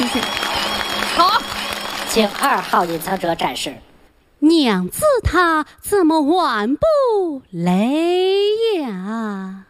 谢谢。 好，请2号隐藏者展示。 娘子她怎么万不来呀？